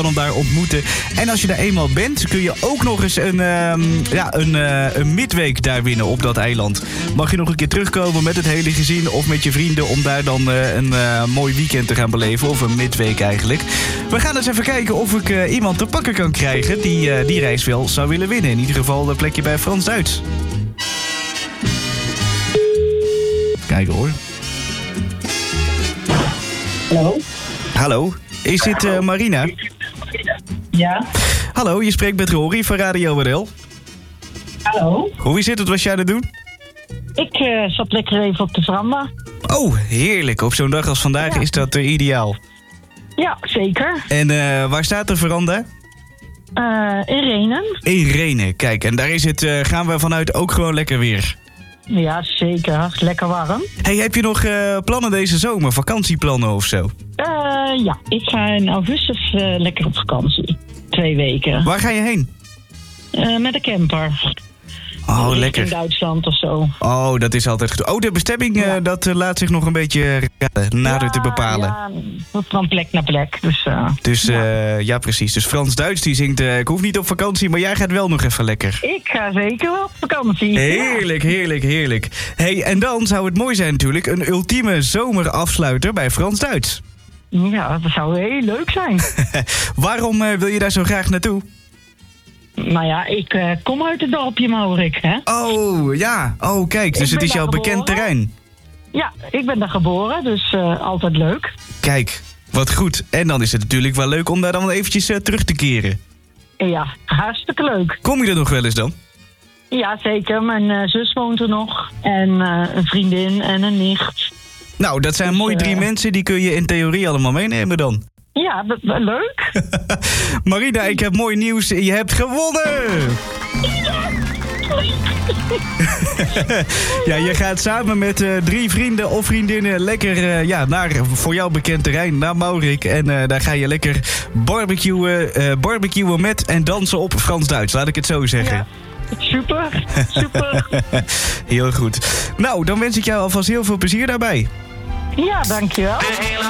om daar ontmoeten. En als je daar eenmaal bent, kun je ook nog eens een midweek daar winnen op dat eiland. Mag je nog een keer terugkomen met het hele gezin of met je vrienden om daar dan een mooi weekend te gaan beleven. Of een midweek eigenlijk. We gaan eens even kijken of ik iemand te pakken kan krijgen die reis wel zou willen winnen. In ieder geval een plekje bij Frans Duits. Kijken hoor. Hallo? Hallo, is dit Marina? Ja. Hallo, je spreekt met Rory van Radio WDL. Hallo? Hoe is het? Wat was jij aan het doen? Ik zat lekker even op de veranda. Oh, heerlijk. Op zo'n dag als vandaag is dat ideaal. Ja, zeker. En waar staat de veranda? In Renen. In Renen, kijk. En daar is het, gaan we vanuit ook gewoon lekker weer. Ja, zeker. Lekker warm. Hey, heb je nog plannen deze zomer? Vakantieplannen of zo? Ja, ik ga in augustus lekker op vakantie. 2 weken. Waar ga je heen? Met een camper. Oh, lekker. In Duitsland of zo. Oh, dat is altijd goed. Oh, de bestemming, dat laat zich nog een beetje nader te bepalen. Ja, van plek naar plek. Dus ja, precies. Dus Frans-Duits die zingt, ik hoef niet op vakantie, maar jij gaat wel nog even lekker. ik ga zeker wel op vakantie. Heerlijk, heerlijk, heerlijk. Hey, en dan zou het mooi zijn natuurlijk, een ultieme zomerafsluiter bij Frans-Duits. Ja, dat zou heel leuk zijn. Waarom wil je daar zo graag naartoe? Nou ja, ik kom uit het dorpje Maurik, hè? Oh, ja. Oh, kijk, dus het is jouw bekend terrein. Ja, ik ben daar geboren, dus altijd leuk. Kijk, wat goed. En dan is het natuurlijk wel leuk om daar dan eventjes terug te keren. Ja, hartstikke leuk. Kom je er nog wel eens dan? Ja, zeker. Mijn zus woont er nog. En een vriendin en een nicht. Nou, dat zijn mooi 3 mensen, die kun je in theorie allemaal meenemen dan. Ja, leuk. Marina, ik heb mooi nieuws. Je hebt gewonnen! Ja, je gaat samen met 3 vrienden of vriendinnen lekker naar voor jou bekend terrein, naar Maurik. En daar ga je lekker barbecuen met en dansen op Frans-Duits, laat ik het zo zeggen. Ja. Super, super. Heel goed. Nou, dan wens ik jou alvast heel veel plezier daarbij. Ja, dankjewel. De hele